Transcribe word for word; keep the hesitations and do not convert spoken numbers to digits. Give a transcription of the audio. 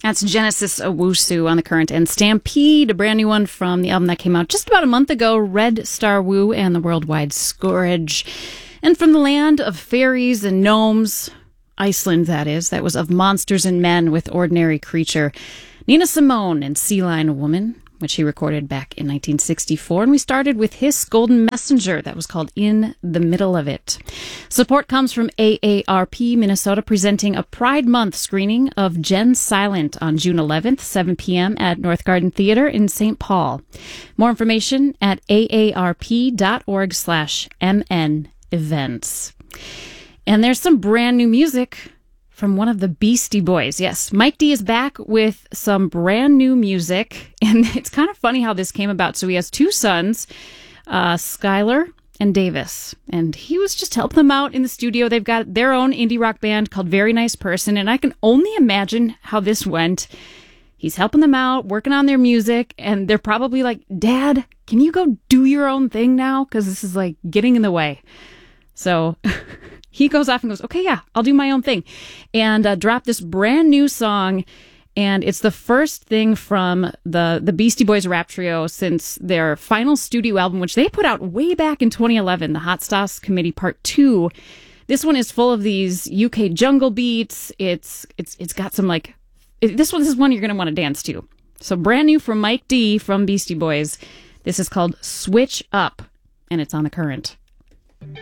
That's Genesis Owusu on the Current, and Stampede, a brand new one from the album that came out just about a month ago, Red Star Woo and the Worldwide Scourge. And from the land of fairies and gnomes, Iceland that is, that was Of Monsters and Men with Ordinary Creature, Nina Simone and Sea Lion Woman, which he recorded back in nineteen sixty-four. And we started with his Golden Messenger, that was called In the Middle of It. Support comes from A A R P Minnesota, presenting a Pride Month screening of Jen Silent on June eleventh, seven p.m. at North Garden Theater in Saint Paul. More information at aarp.org slash mn events. And there's some brand new music from one of the Beastie Boys. Yes, Mike D is back with some brand new music, and it's kind of funny how this came about. So he has two sons, uh, Skylar and Davis, and he was just helping them out in the studio. They've got their own indie rock band called Very Nice Person, and I can only imagine how this went. He's helping them out, working on their music, and they're probably like, Dad, can you go do your own thing now? Because this is like getting in the way. So he goes off and goes, okay, yeah, I'll do my own thing. And uh, dropped this brand new song. And it's the first thing from the, the Beastie Boys rap trio since their final studio album, which they put out way back in twenty eleven, the Hot Sauce Committee Part two. This one is full of these U K jungle beats. It's it's It's got some like, it, this one this is one you're going to want to dance to. So brand new from Mike D from Beastie Boys. This is called Switch Up, and it's on The Current.